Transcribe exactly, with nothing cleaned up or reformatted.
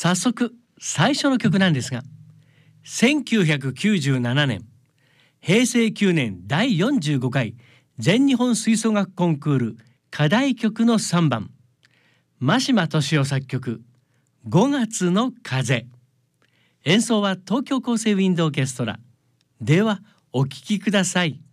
早速最初の曲なんですが、せんきゅうひゃくきゅうじゅうななねんへいせいきゅうねんだいよんじゅうごかい全日本吹奏楽コンクール課題曲のさんばん、真島俊夫作曲ごがつの風。演奏は東京厚生ウィンドオーケストラ。ではお聴きください。